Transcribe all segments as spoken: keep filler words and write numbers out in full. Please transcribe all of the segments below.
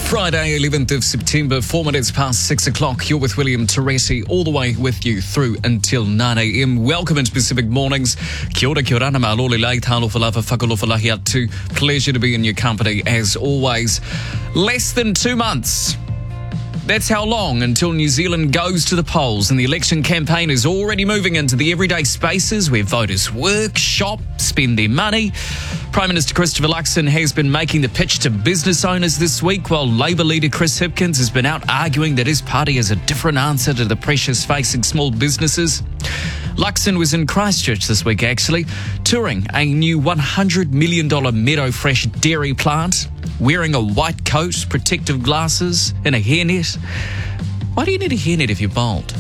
Friday, eleventh of September, four minutes past six o'clock. You're with William Teresi, all the way with you through until nine a.m. Welcome into Pacific Mornings. Kia ora, kia ora, nama alole lai, talofa lava, whakalofa lahi atu. Pleasure to be in your company as always. Less than two months. That's how long until New Zealand goes to the polls, and the election campaign is already moving into the everyday spaces where voters work, shop, spend their money. Prime Minister Christopher Luxon has been making the pitch to business owners this week, while Labour leader Chris Hipkins has been out arguing that his party has a different answer to the pressures facing small businesses. Luxon was in Christchurch this week, actually, touring a new one hundred million dollars Meadow Fresh dairy plant, wearing a white coat, protective glasses, and a hairnet. Why do you need a hairnet if you're bald?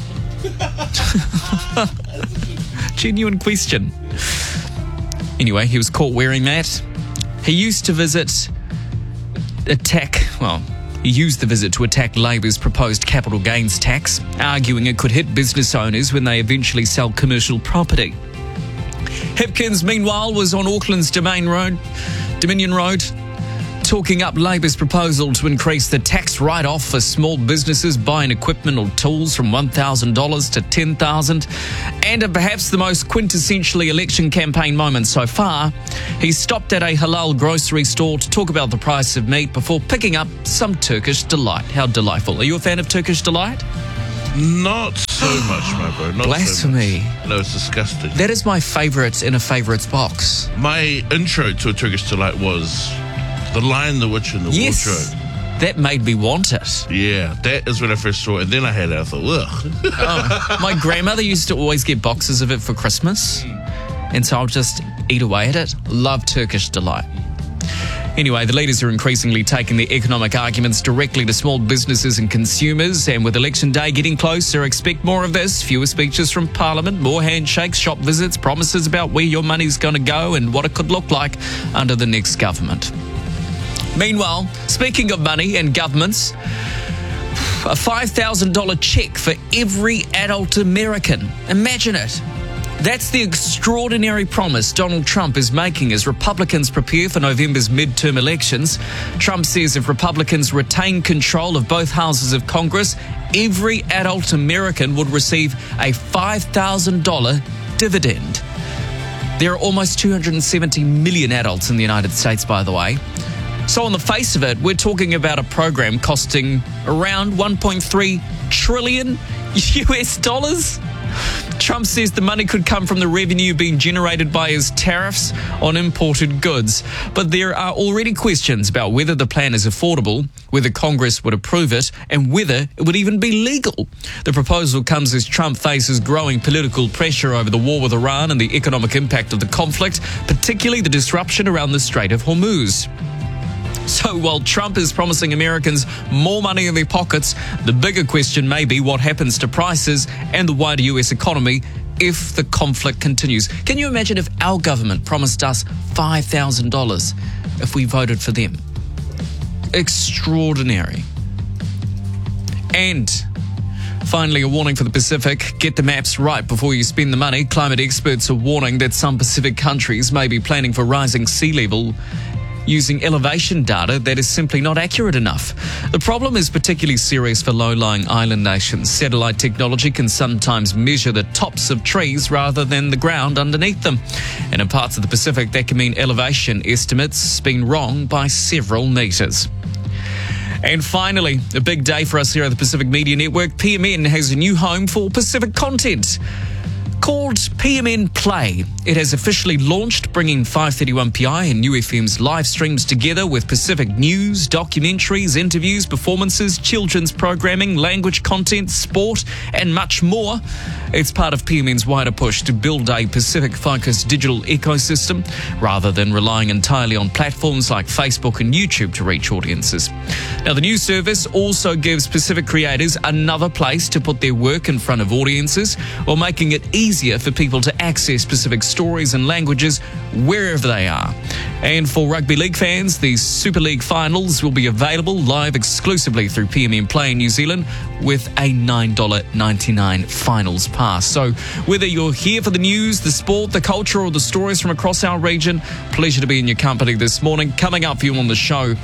Genuine question. Anyway, he was caught wearing that. He used to visit, attack, well, he used the visit to attack Labour's proposed capital gains tax, arguing it could hit business owners when they eventually sell commercial property. Hipkins, meanwhile, was on Auckland's Domain Road, Dominion Road, talking up Labour's proposal to increase the tax write-off for small businesses buying equipment or tools from one thousand dollars to ten thousand dollars. And at perhaps the most quintessentially election campaign moment so far, he stopped at a halal grocery store to talk about the price of meat before picking up some Turkish delight. How delightful. Are you a fan of Turkish delight? Not so much, my bro. Not Blasphemy. So much. No, it's disgusting. That is my favourite in a favourites box. My intro to a Turkish delight was The Lion, the Witch, and the yes, Wardrobe. That made me want it. Yeah, that is when I first saw it. And then I had it. I thought, ugh. Oh, my grandmother used to always get boxes of it for Christmas. And so I'll just eat away at it. Love Turkish delight. Anyway, the leaders are increasingly taking their economic arguments directly to small businesses and consumers. And with election day getting closer, expect more of this. Fewer speeches from Parliament, more handshakes, shop visits, promises about where your money's going to go and what it could look like under the next government. Meanwhile, speaking of money and governments, a five thousand dollars check for every adult American. Imagine it. That's the extraordinary promise Donald Trump is making as Republicans prepare for November's midterm elections. Trump says if Republicans retain control of both houses of Congress, every adult American would receive a five thousand dollars dividend. There are almost two hundred seventy million adults in the United States, by the way. So on the face of it, we're talking about a program costing around one point three trillion U S dollars. Trump says the money could come from the revenue being generated by his tariffs on imported goods. But there are already questions about whether the plan is affordable, whether Congress would approve it, and whether it would even be legal. The proposal comes as Trump faces growing political pressure over the war with Iran and the economic impact of the conflict, particularly the disruption around the Strait of Hormuz. So while Trump is promising Americans more money in their pockets, the bigger question may be what happens to prices and the wider U S economy if the conflict continues. Can you imagine if our government promised us five thousand dollars if we voted for them? Extraordinary. And finally, a warning for the Pacific. Get the maps right before you spend the money. Climate experts are warning that some Pacific countries may be planning for rising sea level using elevation data that is simply not accurate enough. The problem is particularly serious for low-lying island nations. Satellite technology can sometimes measure the tops of trees rather than the ground underneath them. And in parts of the Pacific, that can mean elevation estimates being wrong by several metres. And finally, a big day for us here at the Pacific Media Network. P M N has a new home for Pacific content called P M N Play. It has officially launched, bringing five thirty-one P I and New F M's live streams together with Pacific news, documentaries, interviews, performances, children's programming, language content, sport, and much more. It's part of P M N's wider push to build a Pacific-focused digital ecosystem rather than relying entirely on platforms like Facebook and YouTube to reach audiences. Now, the new service also gives Pacific creators another place to put their work in front of audiences, while making it easier for people to access Pacific stories and languages wherever they are. And for rugby league fans, the Super League finals will be available live exclusively through P M N Play in New Zealand with a nine dollars ninety-nine finals pass. So whether you're here for the news, the sport, the culture, or the stories from across our region, pleasure to be in your company this morning. Coming up for you on the show,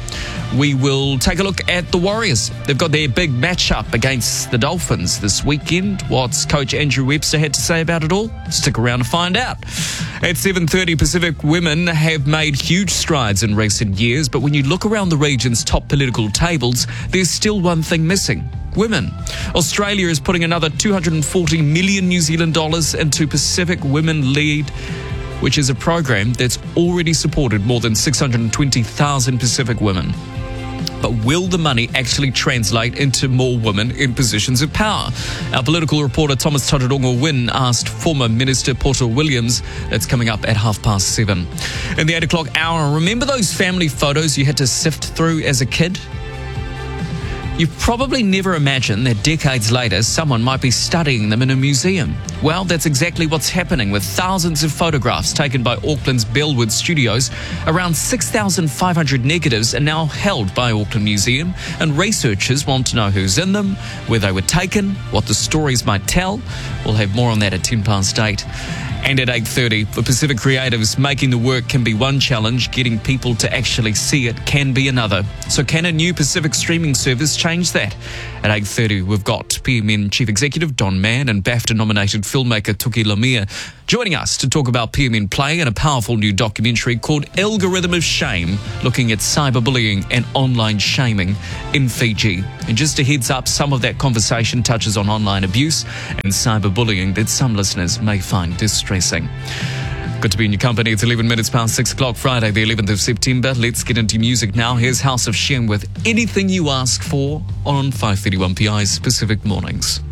We will take a look at the Warriors. They've got their big matchup against the Dolphins this weekend. What's Coach Andrew Webster had to say about it all? Stick around to find out. At seven thirty, Pacific women have made huge strides in recent years, but when you look around the region's top political tables, there's still one thing missing. Women. Australia is putting another two hundred forty million New Zealand dollars into Pacific Women Lead, which is a program that's already supported more than six hundred twenty thousand Pacific women. But will the money actually translate into more women in positions of power? Our political reporter Thomas Tararongo-Wynne asked former Minister Porter Williams. That's coming up at half past seven. In the eight o'clock hour, remember those family photos you had to sift through as a kid? You've probably never imagined that decades later someone might be studying them in a museum. Well, that's exactly what's happening with thousands of photographs taken by Auckland's Bellwood Studios. Around six thousand five hundred negatives are now held by Auckland Museum, and researchers want to know who's in them, where they were taken, what the stories might tell. We'll have more on that at ten past eight. And at eight thirty, for Pacific creatives, making the work can be one challenge, getting people to actually see it can be another. So can a new Pacific streaming service change that? At eight thirty, we've got P M N Chief Executive Don Mann and BAFTA-nominated filmmaker Tuki Lamia joining us to talk about P M N Play and a powerful new documentary called Algorithm of Shame, looking at cyberbullying and online shaming in Fiji. And just a heads up, some of that conversation touches on online abuse and cyberbullying that some listeners may find distressing. Good to be in your company. It's eleven minutes past six o'clock, Friday, the eleventh of September. Let's get into music now. Here's House of Shem with Anything You Ask For on five thirty-one P I's Pacific Mornings.